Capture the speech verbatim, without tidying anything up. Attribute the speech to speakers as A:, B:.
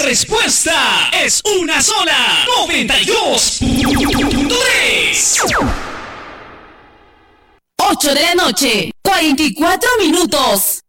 A: respuesta es una sola. noventa y dos punto tres.
B: ocho de la noche, cuarenta y cuatro minutos.